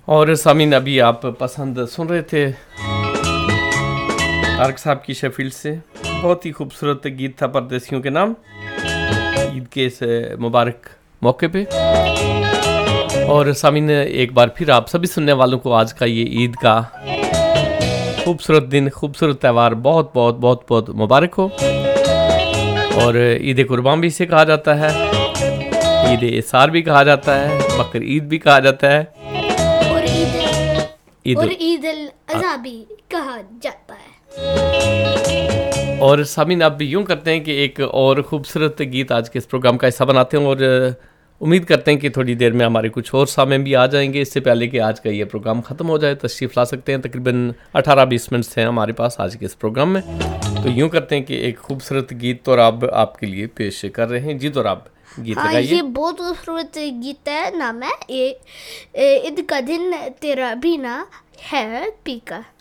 اور سامعین ابھی آپ پسند سن رہے تھے طارق صاحب کی شیفیلڈ سے بہت ہی خوبصورت گیت تھا پردیسیوں کے نام عید کے اس مبارک موقع پہ. اور سامعین ایک بار پھر آپ سبھی سننے والوں کو آج کا یہ عید کا خوبصورت دن خوبصورت تہوار بہت بہت بہت بہت مبارک ہو. اور عید قربان بھی اسے کہا جاتا ہے, عید اثار بھی کہا جاتا ہے, بقر عید بھی کہا جاتا ہے اور عید الاضحیٰ بھی کہا جاتا ہے. اور سامعین اب یوں کرتے ہیں کہ ایک اور خوبصورت گیت آج کے اس پروگرام کا حصہ بناتے ہیں, اور امید کرتے ہیں کہ تھوڑی دیر میں ہمارے کچھ اور سامعین بھی آ جائیں گے. اس سے پہلے کہ آج کا یہ پروگرام ختم ہو جائے تشریف لا سکتے ہیں. تقریباً 18-20 منٹ ہیں ہمارے پاس آج کے اس پروگرام میں. تو یوں کرتے ہیں کہ ایک خوبصورت گیت تو آپ کے لیے پیش کر رہے ہیں. جی تو آپ گیت لگائیے. یہ بہت خوبصورت گیت ہے, نام ہے عید کا دن تیرا بھی نہ ہے پی کا.